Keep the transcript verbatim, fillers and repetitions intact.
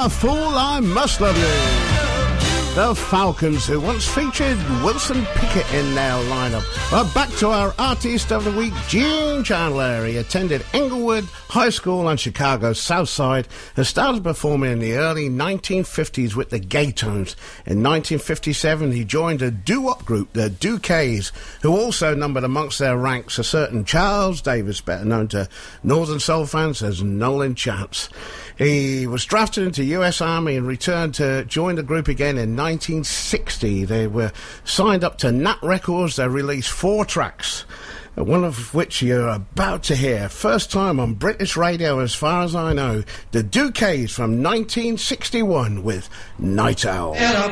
a fool, I must love you. The Falcons, who once featured Wilson Pickett in their lineup. Well, back to our artist of the week, Gene Chandler. He attended Englewood High School on Chicago's South Side and started performing in the early nineteen fifties with the Gaytones. In nineteen fifty-seven, he joined a doo-wop group, the Dookays, who also numbered amongst their ranks a certain Charles Davis, better known to Northern Soul fans as Nolan Chance. He was drafted into U S Army and returned to join the group again in nineteen sixty. They were signed up to Nat Records. They released four tracks, one of which you're about to hear. First time on British radio as far as I know. The Dookays from nineteen sixty-one with Night Owl. In a